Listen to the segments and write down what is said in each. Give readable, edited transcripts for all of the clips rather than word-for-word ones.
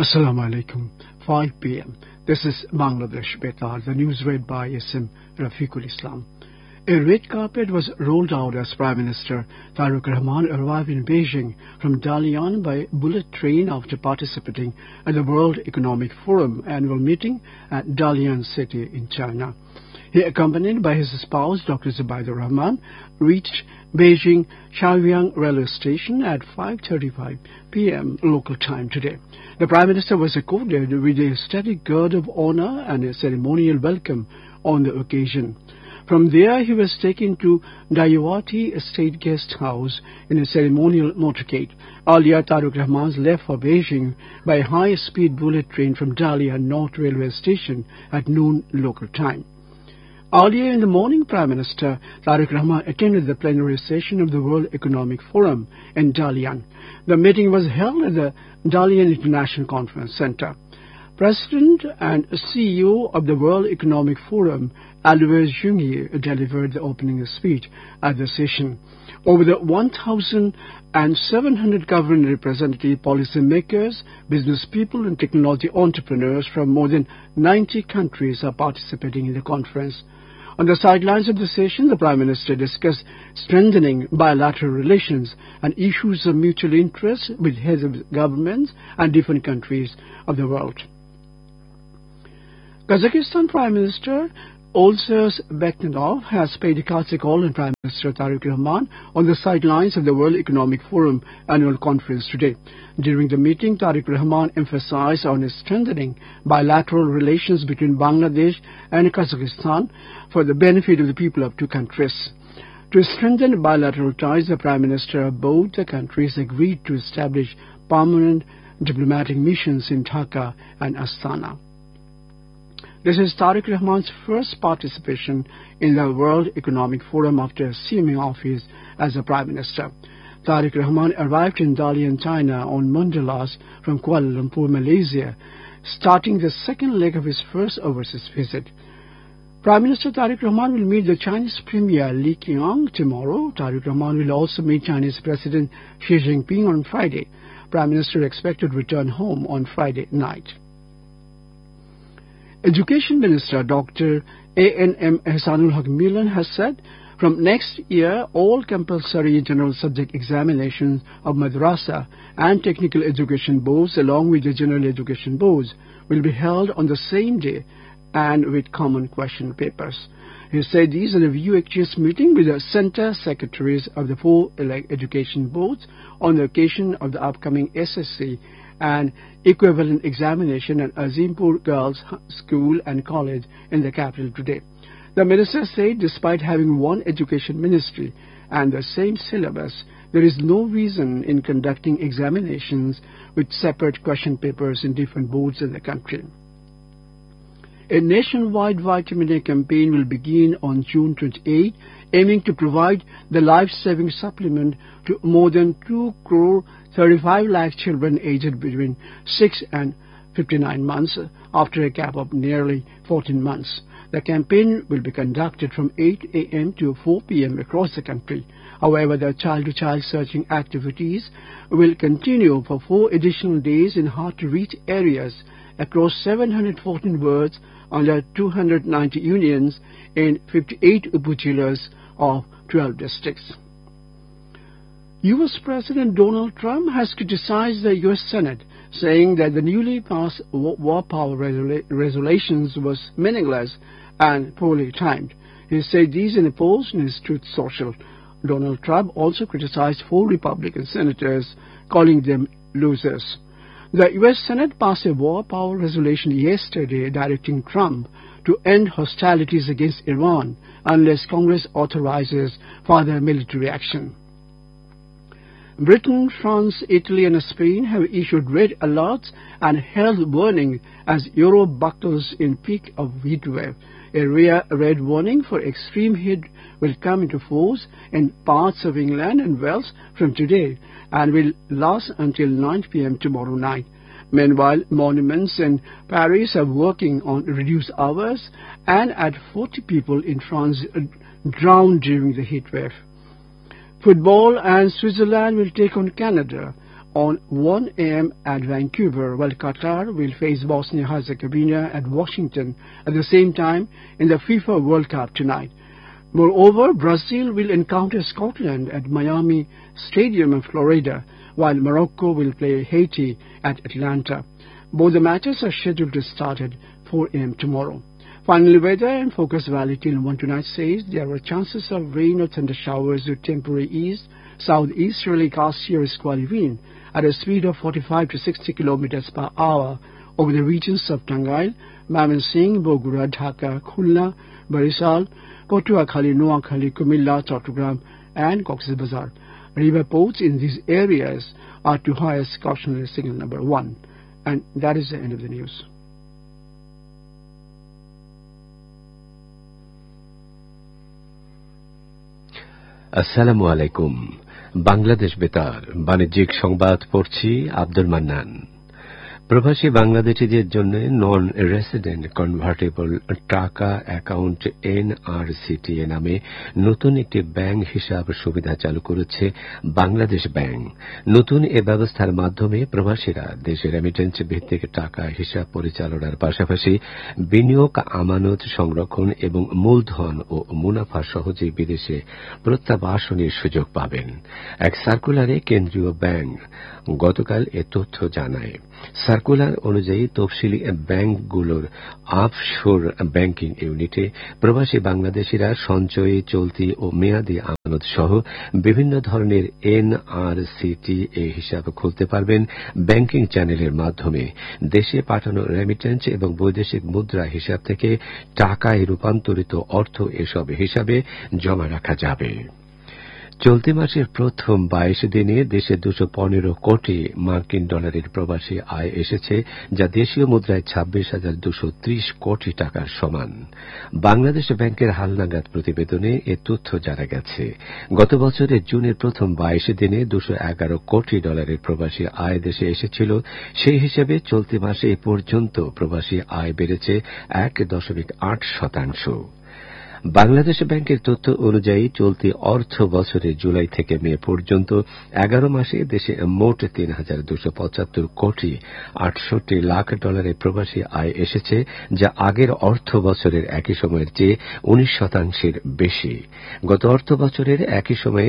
Assalamu alaikum. 5 p.m. This is Bangladesh Betar, the news read by SM Rafiqul Islam. A red carpet was rolled out as Prime Minister Tariq Rahman arrived in Beijing from Dalian by bullet train after participating at the World Economic Forum annual meeting at Dalian City in China. He, accompanied by his spouse, Dr. Zubaida Rahman, reached Beijing Shaoyang railway station at 5:35 p.m. local time today. The Prime Minister was accorded with a static guard of honor and a ceremonial welcome on the occasion. From there, he was taken to Dayawati Estate Guest House in a ceremonial motorcade. Earlier, Tariq Rahman left for Beijing by a high-speed bullet train from Dalian North Railway Station at noon local time. Earlier in the morning, Prime Minister Tariq Rahman attended the plenary session of the World Economic Forum in Dalian. The meeting was held at the Dalian International Conference Center. President and CEO of the World Economic Forum, Alois Jungier, delivered the opening speech at the session. Over the 1,700 government representatives, policymakers, business people and technology entrepreneurs from more than 90 countries are participating in the conference. On the sidelines of the session, the Prime Minister discussed strengthening bilateral relations and issues of mutual interest with heads of governments and different countries of the world. Kazakhstan Prime Minister Olzers Bektanov has paid a courtesy call on Prime Minister Tariq Rahman on the sidelines of the World Economic Forum annual conference today. During the meeting, Tariq Rahman emphasized on strengthening bilateral relations between Bangladesh and Kazakhstan for the benefit of the people of two countries. To strengthen bilateral ties, the Prime Minister of both the countries agreed to establish permanent diplomatic missions in Dhaka and Astana. This is Tariq Rahman's first participation in the World Economic Forum after assuming office as the Prime Minister. Tariq Rahman arrived in Dalian, China on Monday last from Kuala Lumpur, Malaysia, starting the second leg of his first overseas visit. Prime Minister Tariq Rahman will meet the Chinese Premier Li Qiang tomorrow. Tariq Rahman will also meet Chinese President Xi Jinping on Friday. Prime Minister expected to return home on Friday night. Education Minister Dr. A.N.M. Ehsanul Haq Milan has said from next year all compulsory general subject examinations of madrasa and technical education boards along with the general education boards will be held on the same day and with common question papers. He said these at a VUHS meeting with the Center Secretaries of the four education boards on the occasion of the upcoming SSC and equivalent examination at Azimpur Girls School and College in the capital today. The minister said despite having one education ministry and the same syllabus, there is no reason in conducting examinations with separate question papers in different boards in the country. A nationwide vitamin A campaign will begin on June 28, aiming to provide the life-saving supplement to more than 2 crore 35 lakh children aged between 6 and 59 months after a gap of nearly 14 months. The campaign will be conducted from 8 a.m. to 4 p.m. across the country. However, the child-to-child searching activities will continue for 4 additional days in hard-to-reach areas across 714 wards under 290 unions in 58 upajilas of 12 districts. U.S. President Donald Trump has criticized the U.S. Senate, saying that the newly passed war power resolutions was meaningless and poorly timed. He said these in a post in his Truth Social. Donald Trump also criticized 4 Republican senators, calling them losers. The U.S. Senate passed a war power resolution yesterday directing Trump to end hostilities against Iran unless Congress authorizes further military action. Britain, France, Italy and Spain have issued red alerts and health warning as Europe buckles in peak of heat wave. A red warning for extreme heat will come into force in parts of England and Wales from today and will last until 9 p.m. tomorrow night. Meanwhile, monuments in Paris are working on reduced hours and 40 people in France drowned during the heat wave. Football and Switzerland will take on Canada on 1 a.m. at Vancouver, while Qatar will face Bosnia-Herzegovina at Washington at the same time in the FIFA World Cup tonight. Moreover, Brazil will encounter Scotland at Miami Stadium in Florida, while Morocco will play Haiti at Atlanta. Both the matches are scheduled to start at 4 a.m. tomorrow. Finally, weather in Focus Valley till 1 tonight says there are chances of rain or thunder showers with temporary east, southeasterly gust-shear squally wind at a speed of 45 to 60 kilometers per hour over the regions of Tangail, Mymensingh, Bogura, Dhaka, Khulna, Barisal, Potuakhali, Noakhali, Kumilla, Chattogram, and Cox's Bazar. River ports in these areas are to highest cautionary signal number 1. And that is the end of the news. আসসালামু আলাইকুম। বাংলাদেশ বেতার বাণিজ্যিক সংবাদ পড়ছি আব্দুল মান্নান। প্রবাসী বাংলাদেশিদের জন্য non resident convertible টাকা অ্যাকাউন্ট NRCTA নামে নতুন একটি ব্যাংক হিসাব সুবিধা চালু করেছে বাংলাদেশ ব্যাংক। নতুন এ ব্যবস্থার মাধ্যমে প্রবাসীরা দেশের রেমিটেন্স ভিত্তিক টাকা হিসাব পরিচালনার পাশাপাশি বিনিয়োগ, আমানত সংরক্ষণ এবং মূলধন ও মুনাফা সহজেই বিদেশে প্রত্যাবাসনের সুযোগ পাবেন। এক সার্কুলারে কেন্দ্রীয় ব্যাংক গতকাল এ তথ্য জানায়। সার্কুলার অনুযায়ী তফসিলি ব্যাংকগুলোর অফশোর ব্যাংকিং ইউনিটে প্রবাসী বাংলাদেশিরা সঞ্চয়ী, চলতি ও মেয়াদী আমানত সহ বিভিন্ন ধরনের NRCTA হিসাব খুলতে পারবেন ব্যাংকিং চ্যানেলের মাধ্যমে। দেশে পাঠানো রেমিটেন্স এবং বৈদেশিক মুদ্রা হিসাব থেকে টাকায় রূপান্তরিত অর্থ এসব হিসাবে জমা রাখা যাবে। চলতি মাসের প্রথম 22 দিনে দেশে 215 কোটি মার্কিন ডলারের প্রবাসী আয় এসেছে, যা দেশীয় মুদ্রায় 26,230 কোটি টাকার সমান। বাংলাদেশ ব্যাংকের হালনাগাদ প্রতিবেদনে এ তথ্য জানা গেছে। গত বছরের জুনের প্রথম 22 দিনে 211 কোটি ডলারের প্রবাসী আয় দেশে এসেছিল। সেই হিসেবে চলতি মাসে এ পর্যন্ত প্রবাসী আয় বেড়েছে 1.8%। বাংলাদেশ ব্যাংকের তথ্য অনুযায়ী চলতি অর্থ বছরের জুলাই থেকে মে পর্যন্ত 11 মাসে দেশে মোট 3,275 কোটি 68 লাখ ডলারের প্রবাসী আয় এসেছে, যা আগের অর্থ বছরের একই সময়ের চেয়ে 19% বেশি। গত অর্থ বছরের একই সময়ে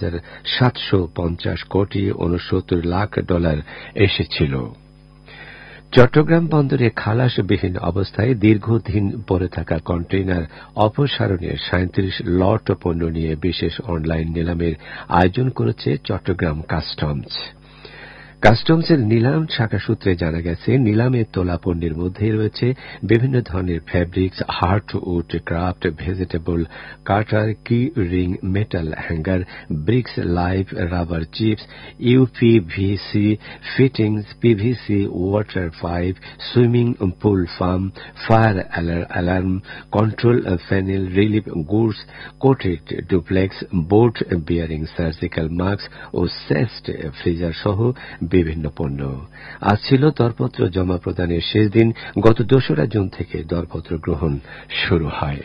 2,750 কোটি 69 লাখ ডলার এসেছিল। চট্টগ্রাম বন্দরে খালাসবিহীন অবস্থায় দীর্ঘদিন পড়ে থাকা কন্টেইনার অপসারণের 37 লট পণ্য নিয়ে বিশেষ অনলাইন নিলামের আয়োজন করেছে চট্টগ্রাম কাস্টমস। কাস্টমসের নিলাম শাখা সূত্রে জানা গেছে, নিলামে তোলা পণ্যের মধ্যে রয়েছে বিভিন্ন ধরনের ফ্যাব্রিক্স, হার্ডউড, ক্রাফট, ভেজিটেবল কাটার, কি ring, metal hanger, bricks, live, rubber chips, UPVC fittings, PVC water pipe, swimming pool farm, fire alarm, control panel, relief goods, coated duplex, boat bearing, surgical mask ও cyst freezer সহ বিভিন্ন পণ্য। আজ ছিল দরপত্র জমা প্রদানের শেষ দিন। গত 2রা জুন থেকে দরপত্র গ্রহণ শুরু হয়।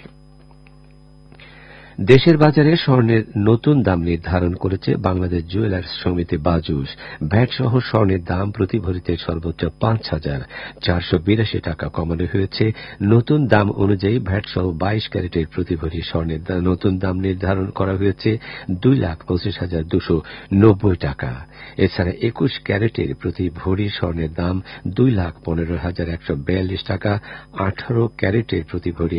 দেশের বাজারে স্বর্ণের নতুন দাম নির্ধারণ করেছে বাংলাদেশ জুয়েলার্স সমিতি বাজুস। ভ্যাট সহ স্বর্ণের দাম প্রতি ভরিতে সর্বোচ্চ 5,482 টাকা কমানো হয়েছে। নতুন দাম অনুযায়ী ভ্যাট সহ 22 ক্যারেটের প্রতি ভরি স্বর্ণের নতুন দাম নির্ধারণ করা হয়েছে 2,25,290 টাকা। এছাড়া 21 ক্যারেটের প্রতি ভরি স্বর্ণের দাম 2,15,142 টাকা, 18 ক্যারেটের প্রতি ভরি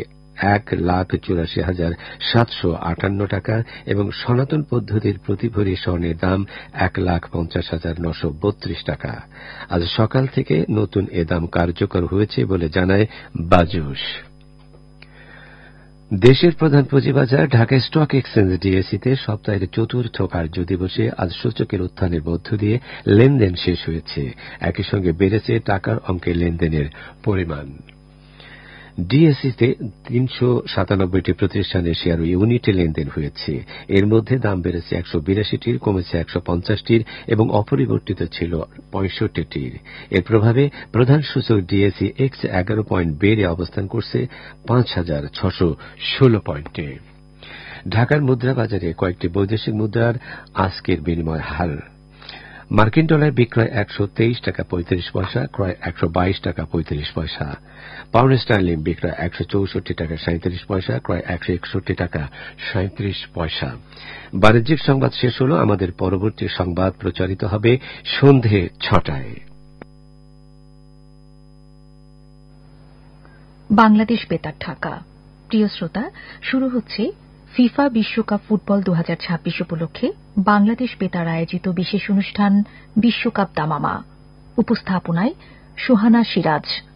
1,84,758 টাকা এবং সনাতন পদ্ধতির প্রতি ভরি স্বর্ণের দাম 1,50,932 টাকা। আজ সকাল থেকে নতুন এ দাম কার্যকর হয়েছে বলে জানায় বাজুস। দেশের প্রধান পুঁজিবাজার ঢাকা স্টক এক্সচেঞ্জ ডিএসইতে সপ্তাহের চতুর্থ কার্য দিবসে আজ সূচকের উত্থানের মধ্য দিয়ে লেনদেন শেষ হয়েছে। একই সঙ্গে বেড়েছে টাকার অঙ্কের লেনদেনের পরিমাণ। ডিএসইতে 397টি প্রতিষ্ঠানের শেয়ার ও ইউনিটে লেনদেন হয়েছে। এর মধ্যে দাম বেড়েছে 182টির, কমেছে 150টির এবং অপরিবর্তিত ছিল 65টির। এর প্রভাবে প্রধান সূচক ডিএসই এক্স 11 পয়েন্ট বেড়ে অবস্থান করছে 5,616 পয়েন্টে। ঢাকার মুদ্রা বাজারে কয়েকটি বৈদেশিক মুদ্রার আজকের বিনিময় হার: মার্কিন ডলার বিক্রয় 123 টাকা 35 পয়সা, ক্রয় 122 টাকা 35 পয়সা। পাউন্ড স্টার্লিং বিক্রয় 164 টাকা 37 পয়সা, ক্রয় 161 টাকা 37 পয়সা। বাণিজ্যিক সংবাদ শেষ হল। আমাদের পরবর্তী সংবাদ প্রচারিত হবে সন্ধে 6টায়। বাংলাদেশ বেতার ঢাকা। প্রিয় শ্রোতা, শুরু হচ্ছে ফিফা বিশ্বকাপ ফুটবল 2026 উপলক্ষে বাংলাদেশ বেতার আয়োজিত বিশেষ অনুষ্ঠান বিশ্বকাপ দামামা। উপস্থাপনায় সোহানা সিরাজ।